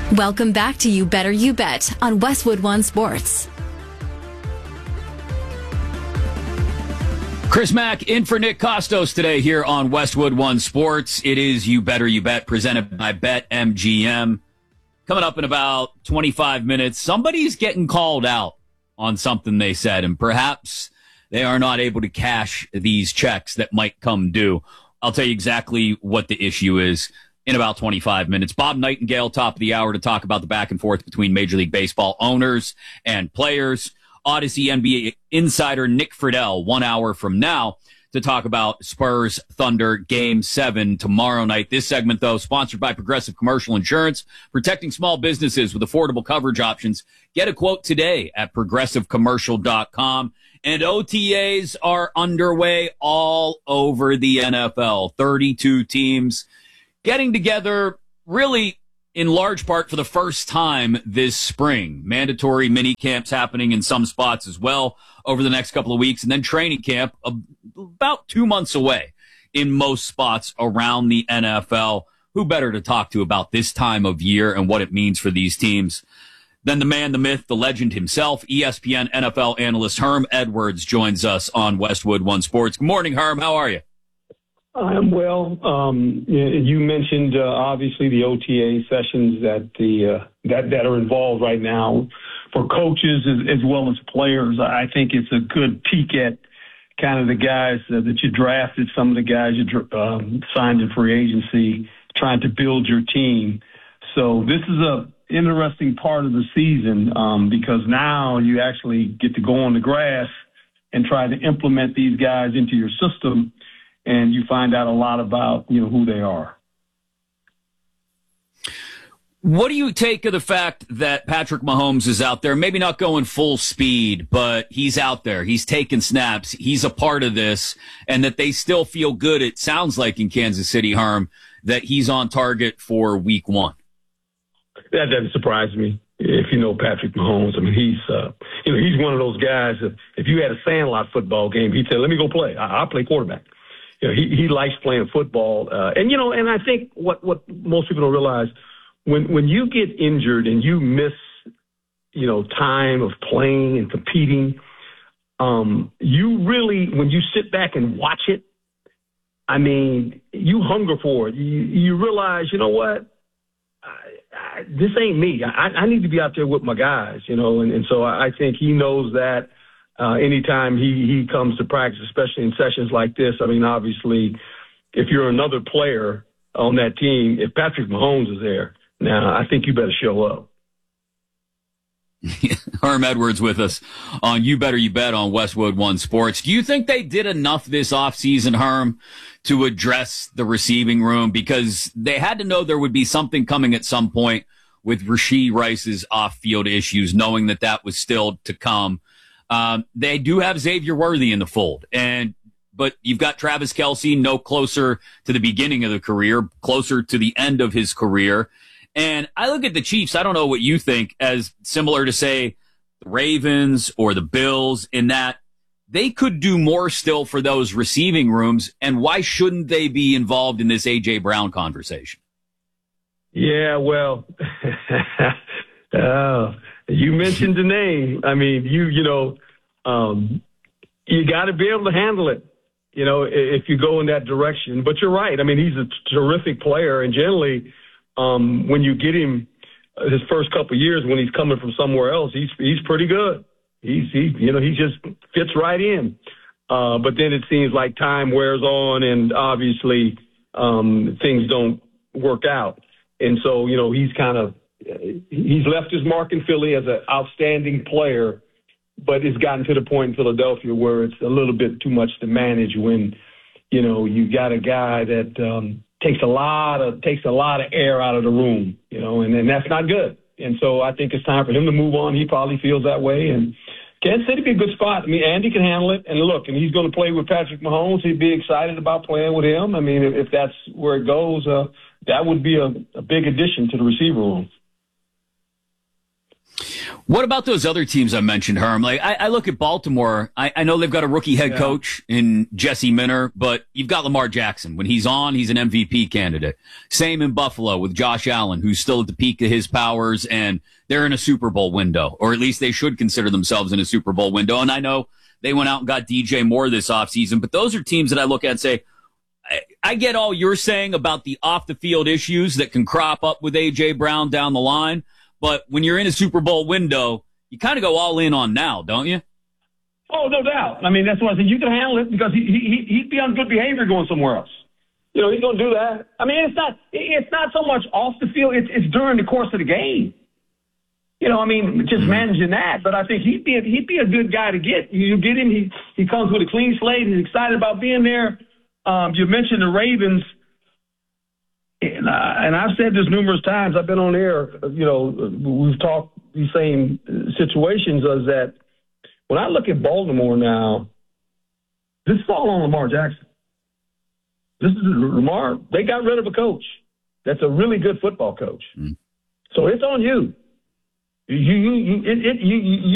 Welcome back to You Better You Bet on Westwood One Sports. Chris Mack in for Nick Costos today here on Westwood One Sports. It is You Better You Bet presented by BetMGM. Coming up in about 25 minutes, somebody's getting called out on something they said, and perhaps they are not able to cash these checks that might come due. I'll tell you exactly what the issue is in about 25 minutes. Bob Nightingale, top of the hour, to talk about the back and forth between Major League Baseball owners and players. Odyssey NBA insider Nick Friedel, 1 hour from now, to talk about Spurs Thunder Game 7 tomorrow night. This segment, though, sponsored by Progressive Commercial Insurance, protecting small businesses with affordable coverage options. Get a quote today at progressivecommercial.com. And OTAs are underway all over the NFL. 32 teams getting together, really in large part for the first time this spring. Mandatory mini camps happening in some spots as well over the next couple of weeks, and then training camp about 2 months away in most spots around the NFL. Who better to talk to about this time of year and what it means for these teams than the man, the myth, the legend himself? ESPN NFL analyst Herm Edwards joins us on Westwood One Sports. Good morning, Herm. How are you? I'm well. You mentioned obviously the OTA sessions that are involved right now for coaches as well as players. I think it's a good peek at kind of the guys that you drafted, some of the guys you signed in free agency, trying to build your team. So this is a interesting part of the season because now you actually get to go on the grass and try to implement these guys into your system. And you find out a lot about, who they are. What do you take of the fact that Patrick Mahomes is out there, maybe not going full speed, but he's out there, he's taking snaps, he's a part of this, and that they still feel good, it sounds like, in Kansas City, Herm, that he's on target for week 1? That doesn't surprise me. If you know Patrick Mahomes, I mean, he's one of those guys that if you had a Sandlot football game, he'd say, let me go play. I'll play quarterback. He likes playing football. And I think what most people don't realize, when you get injured and you miss, time of playing and competing, you really, when you sit back and watch it, I mean, you hunger for it. You realize, you know what? This ain't me. I need to be out there with my guys, and so I think he knows that. Anytime he comes to practice, especially in sessions like this, I mean, obviously, if you're another player on that team, if Patrick Mahomes is there, now I think you better show up. Herm Edwards with us on You Better You Bet on Westwood One Sports. Do you think they did enough this offseason, Herm, to address the receiving room? Because they had to know there would be something coming at some point with Rashee Rice's off-field issues, knowing that was still to come. They do have Xavier Worthy in the fold, but you've got Travis Kelce no closer to the beginning of the career, closer to the end of his career. And I look at the Chiefs, I don't know what you think, as similar to, say, the Ravens or the Bills, in that they could do more still for those receiving rooms. And why shouldn't they be involved in this A.J. Brown conversation? Yeah, well, you mentioned the name. I mean, you got to be able to handle it, if you go in that direction. But you're right. I mean, he's a terrific player. And generally, when you get him his first couple of years, when he's coming from somewhere else, he's pretty good. He just fits right in. But then it seems like time wears on and obviously things don't work out. And so, he's left his mark in Philly as an outstanding player, but it's gotten to the point in Philadelphia where it's a little bit too much to manage when, you got a guy that takes a lot of air out of the room, and that's not good. And so I think it's time for him to move on. He probably feels that way. And Kansas City be a good spot. I mean, Andy can handle it. And look, and he's going to play with Patrick Mahomes. He'd be excited about playing with him. I mean, if that's where it goes, that would be a big addition to the receiver room. What about those other teams I mentioned, Herm? Like, I look at Baltimore. I know they've got a rookie head coach in Jesse Minter, but you've got Lamar Jackson. When he's on, he's an MVP candidate. Same in Buffalo with Josh Allen, who's still at the peak of his powers, and they're in a Super Bowl window, or at least they should consider themselves in a Super Bowl window. And I know they went out and got DJ Moore this offseason, but those are teams that I look at and say, I get all you're saying about the off-the-field issues that can crop up with A.J. Brown down the line. But when you're in a Super Bowl window, you kind of go all in on now, don't you? Oh, no doubt. I mean, that's why I said you can handle it because he'd be on good behavior going somewhere else. You know, he's going to do that. I mean, it's not so much off the field. It's during the course of the game. You know, I mean, just managing that. But I think he'd be a good guy to get. You get him. He comes with a clean slate. He's excited about being there. You mentioned the Ravens. And I've said this numerous times. I've been on air. You know, we've talked these same situations. Is that when I look at Baltimore now, this is all on Lamar Jackson. This is Lamar. They got rid of a coach that's a really good football coach. So it's on you. You